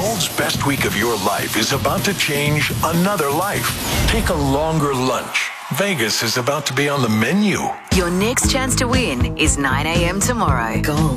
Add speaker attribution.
Speaker 1: Gold's best week of your life is about to change another life. Take a longer lunch. Vegas is about to be on the menu.
Speaker 2: Your next chance to win is 9 a.m. tomorrow. Gold.